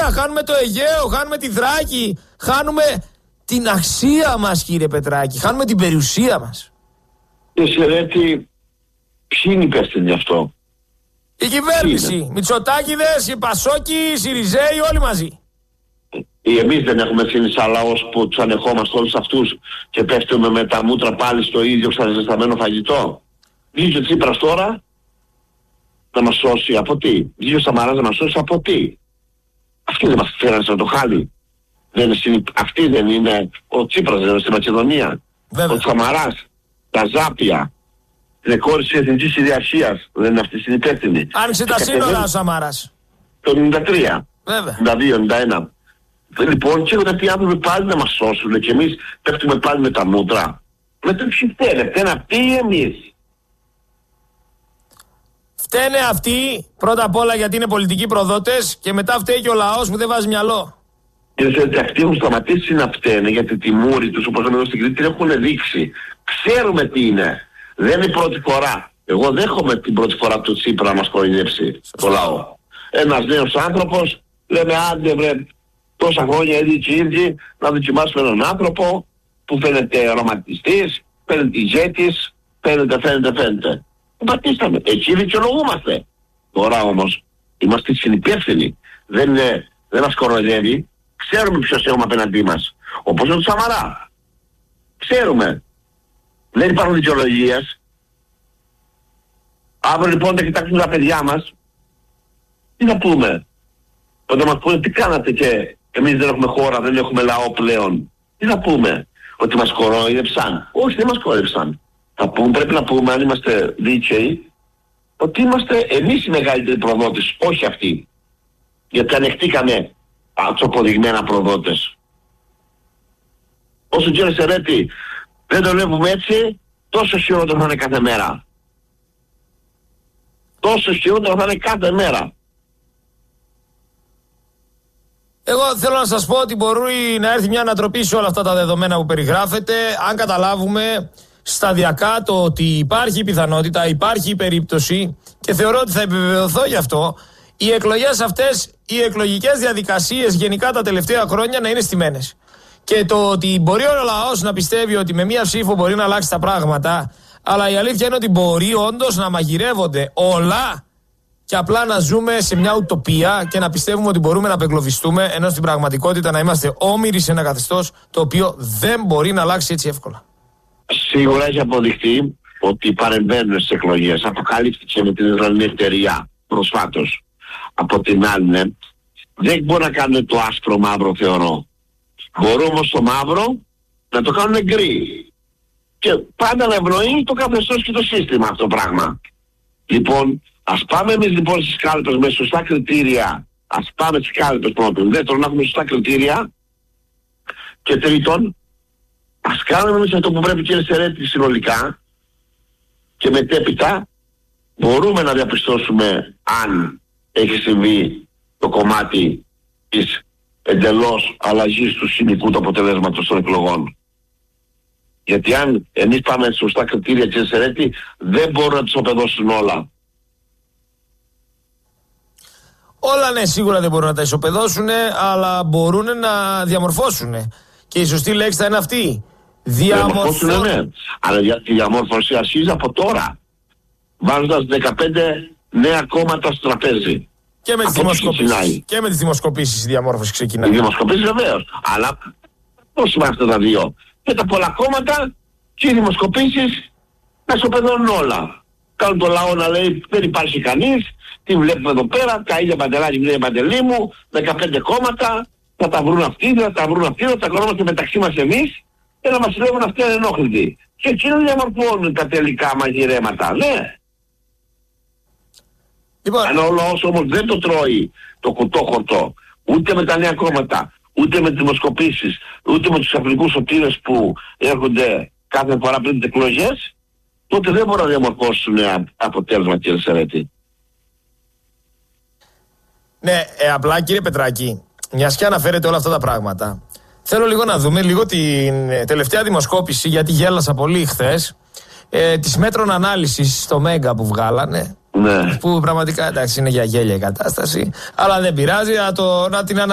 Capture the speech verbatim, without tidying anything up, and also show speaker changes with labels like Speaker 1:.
Speaker 1: Βορρά, χάνουμε το Αιγαίο, χάνουμε τη Θράκη, χάνουμε την αξία μας, κύριε Πετράκη, χάνουμε την περιουσία μας.
Speaker 2: Κύριε Σερέτη, ποιοι είναι υπεύθυνοι γι' αυτό?
Speaker 1: Η κυβέρνηση, Μητσοτάκηδες, οι Πασόκοι, οι Σιριζέοι, όλοι μαζί.
Speaker 2: Εμείς δεν έχουμε ευθύνη σαν λαός που τους ανεχόμαστε όλους αυτούς και πέφτουμε με τα μούτρα πάλι στο ίδιο ξαναζεσταμένο φαγητό? Βγήκε ο Τσίπρας τώρα να μας σώσει από τι? Βγήκε ο Σαμαράς να μας σώσει από τι? Αυτοί δεν μας φέρανε σαν το χάλι. Δεν είναι, αυτοί δεν είναι, ο Τσίπρας δεν είναι στη Μακεδονία. Βέβαια. Ο Σαμαράς, τα Ζάπια, την εκχώρηση της εθνικής ιδιαρχίας, δεν είναι αυτή συνυπεύθυνη.
Speaker 1: Άνοιξε τα σύνορα ο Σαμαράς.
Speaker 2: Το ενενήντα τρία,
Speaker 1: Βέβαια.
Speaker 2: ενενήντα δύο ενενήντα ένα. Λοιπόν, και αυτοί οι άνθρωποι πάλι να μας σώσουν και εμείς πέφτουμε πάλι με τα μούτρα. Με το ποιοι φταίνε, φταίνε αυτοί ή εμείς?
Speaker 1: Φταίνε αυτοί πρώτα απ' όλα γιατί είναι πολιτικοί προδότες και μετά φταίει και ο λαός που δεν βάζει μυαλό.
Speaker 2: Και αυτοί έχουν σταματήσει να φταίνε γιατί τη μούρη τους, όπως λέμε εδώ στην Κρήτη, την έχουν δείξει. Ξέρουμε τι είναι. Δεν είναι η πρώτη φορά. Εγώ δέχομαι την πρώτη φορά του Τσίπρα να μας κοροϊδέψει το λαό. Ένας νέος άνθρωπος, λέμε άντε βρε, τόσα χρόνια ήδη και ήδη να δοκιμάσουμε έναν άνθρωπο που φαίνεται ρομαντιστής, φαίνεται ηγέτης, φαίνεται, φαίνεται, φαίνεται. Πατήσαμε. Εκεί δικαιολογούμαστε. Τώρα όμως είμαστε συνυπεύθυνοι. Δεν, είναι, δεν μας κοροϊδεύει. Ξέρουμε ποιος έχουμε απέναντί μας. Όπως είναι το Σαμαρά. Ξέρουμε. Δεν υπάρχουν δικαιολογίες. Αύριο λοιπόν θα κοιτάξουμε τα παιδιά μας. Τι να πούμε? Όταν μας πούνε τι κάνατε και εμείς δεν έχουμε χώρα, δεν έχουμε λαό πλέον. Τι να πούμε? Ότι μας κορόιδεψαν? Όχι, δεν μας κορόιδεψαν. Θα πούμε, πρέπει να πούμε, αν είμαστε δίκαιοι, ότι είμαστε εμείς οι μεγαλύτεροι προδότες, όχι αυτοί. Γιατί ανεχτήκαμε τους αποδειγμένα προδότες. Όσο κύριε Σερέτη δεν το βλέπουμε έτσι, τόσο χειρότερο θα είναι κάθε μέρα. Τόσο χειρότερο θα είναι κάθε μέρα.
Speaker 1: Εγώ θέλω να σας πω ότι μπορεί να έρθει μια ανατροπή σε όλα αυτά τα δεδομένα που περιγράφετε, αν καταλάβουμε σταδιακά το ότι υπάρχει πιθανότητα, υπάρχει η περίπτωση και θεωρώ ότι θα επιβεβαιωθώ γι' αυτό, οι εκλογές αυτές, οι εκλογικές διαδικασίες γενικά τα τελευταία χρόνια να είναι στημένες. Και το ότι μπορεί ο λαός να πιστεύει ότι με μία ψήφο μπορεί να αλλάξει τα πράγματα, αλλά η αλήθεια είναι ότι μπορεί όντως να μαγειρεύονται όλα και απλά να ζούμε σε μια ουτοπία και να πιστεύουμε ότι μπορούμε να απεγκλωβιστούμε, ενώ στην πραγματικότητα να είμαστε όμοιροι σε ένα καθεστώς το οποίο δεν μπορεί να αλλάξει έτσι εύκολα.
Speaker 2: Σίγουρα έχει αποδειχτεί ότι παρεμβαίνουν στις εκλογές. Αποκαλύφθηκε με την Ισραηλινή εταιρεία προσφάτως. Από την άλλη, ναι, δεν μπορεί να κάνουν το άσπρο μαύρο, θεωρώ. Μπορούν όμως το μαύρο να το κάνουν γκρι. Και πάντα να ευνοεί το καθεστώς και το σύστημα αυτό το πράγμα. Λοιπόν, ας πάμε εμείς λοιπόν στις κάλπες με σωστά κριτήρια. Ας πάμε στις κάλπες πρώτον. Δεύτερον, να έχουμε σωστά κριτήρια. Και τρίτον, ας κάνουμε εμείς αυτό που πρέπει, κύριε Σερέτη, συνολικά. Και μετέπειτα μπορούμε να διαπιστώσουμε αν έχει συμβεί το κομμάτι της εντελώς αλλαγής του συνικού του αποτελέσματος των εκλογών. Γιατί αν εμείς πάμε σε σωστά κριτήρια, κύριε Σερέτη, δεν μπορούν να τους οπεδώσουν όλα.
Speaker 1: Όλα ναι, σίγουρα δεν μπορούν να τα ισοπεδώσουν, αλλά μπορούν να διαμορφώσουν. Και η σωστή λέξη θα είναι αυτή.
Speaker 2: Διαμορφώσουν, ναι. Αλλά για τη διαμόρφωση αρχίζει από τώρα. Βάζοντας δεκαπέντε νέα κόμματα στο τραπέζι.
Speaker 1: Και με τις δημοσκοπήσεις. Και με τις δημοσκοπήσεις η διαμόρφωση ξεκινάει.
Speaker 2: Οι δημοσκοπήσεις βεβαίως. Αλλά πώς είναι αυτά τα δύο? Και τα πολλά κόμματα και οι δημοσκοπήσεις να ισοπεδώνουν όλα. Κάνουν το λαό να λέει δεν υπάρχει κανείς, τι βλέπουμε εδώ πέρα, τα ίδια παντελάκια, την ίδια παντελή μου, δεκαπέντε κόμματα, θα τα βρουν αυτοί, θα τα βρουν αυτοί, θα τα κορόμαστε μεταξύ μας εμείς και να μας λέγουν αυτοί ανενόχλητοι. Και εκείνοι διαμορφώνουν τα τελικά μαγειρέματα, ναι.
Speaker 1: Λοιπόν.
Speaker 2: Αν ο λαός όμως δεν το τρώει το κουτόχορτο, ούτε με τα νέα κόμματα, ούτε με τις δημοσκοπήσεις, ούτε με τους απλικούς σωτήρες που έρχονται κάθε φορά πριν τις εκλογές, τότε δεν μπορούν να διαμορφώσουν αποτέλεσμα, κύριε Σερέτη.
Speaker 1: Ναι, ε, απλά κύριε Πετράκη, μιας και αναφέρετε όλα αυτά τα πράγματα, θέλω λίγο να δούμε λίγο την τελευταία δημοσκόπηση, γιατί γέλασα πολύ χθες, ε, της μέτρων ανάλυσης στο Μέγκα που βγάλανε.
Speaker 2: Ναι.
Speaker 1: Που πραγματικά εντάξει είναι για γέλια η κατάσταση, αλλά δεν πειράζει να, το, να την αναλύσουμε.